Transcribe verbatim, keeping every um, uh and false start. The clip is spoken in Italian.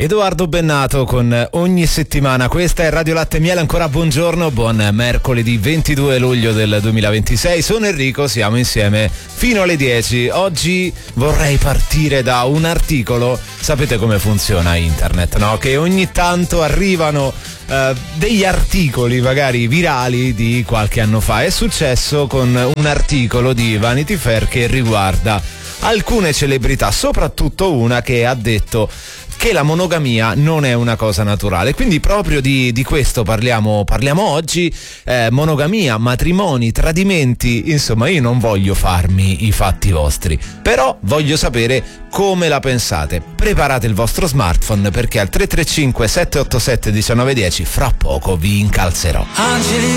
Edoardo Bennato con Ogni settimana. Questa è Radio Latte e Miele. Ancora buongiorno, buon mercoledì ventidue luglio del duemilaventisei. Sono Enrico, siamo insieme fino alle dieci. Oggi vorrei partire da un articolo. Sapete come funziona internet, no? Che ogni tanto arrivano uh, degli articoli magari virali di qualche anno fa. È successo con un articolo di Vanity Fair che riguarda alcune celebrità, soprattutto una che ha detto che la monogamia non è una cosa naturale. Quindi proprio di, di questo parliamo, parliamo oggi. eh, monogamia, matrimoni, tradimenti, insomma io non voglio farmi i fatti vostri, però voglio sapere come la pensate. Preparate il vostro smartphone perché al tre tre cinque sette otto sette uno nove uno zero fra poco vi incalzerò. Angeli